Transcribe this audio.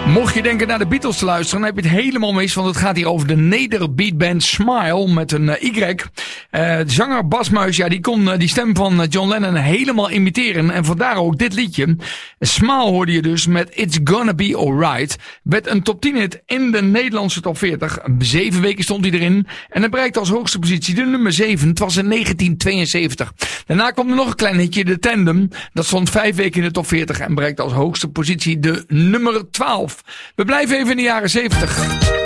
Mocht je denken naar de Beatles te luisteren, dan heb je het helemaal mis. Want het gaat hier over de nederbeatband Smile met een Y. Zanger Bas Muis, ja, die kon die stem van John Lennon helemaal imiteren. En vandaar ook dit liedje. Smile hoorde je dus met It's Gonna Be Alright. Werd een top 10 hit in de Nederlandse top 40. 7 weken stond hij erin. En hij bereikte als hoogste positie de nummer 7. Het was in 1972. Daarna kwam er nog een klein hitje, de Tandem. Dat stond 5 weken in de top 40 en bereikte als hoogste positie de nummer 12. We blijven even in de jaren 70.